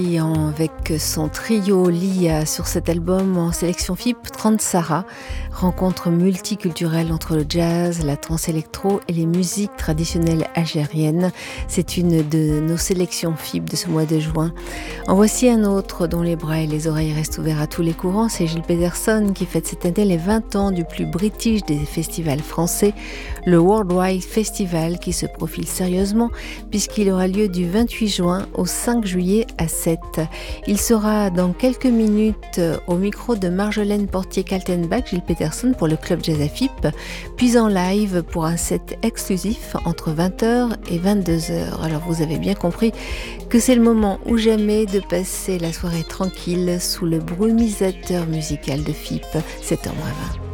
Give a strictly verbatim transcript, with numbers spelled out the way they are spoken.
Et en- avec son trio Lia sur cet album en sélection F I P, Transara, rencontre multiculturelle entre le jazz, la trance électro et les musiques traditionnelles algériennes. C'est une de nos sélections F I P de ce mois de juin. En voici un autre dont les bras et les oreilles restent ouverts à tous les courants. C'est Gilles Peterson qui fête cette année les vingt ans du plus british des festivals français, le Worldwide Festival, qui se profile sérieusement puisqu'il aura lieu du vingt-huit juin au cinq juillet à Sète. Il sera dans quelques minutes au micro de Marjolaine Portier-Kaltenbach, Gilles Peterson pour le Club Jazz à F I P, puis en live pour un set exclusif entre vingt heures et vingt-deux heures. Alors vous avez bien compris que c'est le moment ou jamais de passer la soirée tranquille sous le brumisateur musical de F I P, sept heures moins vingt.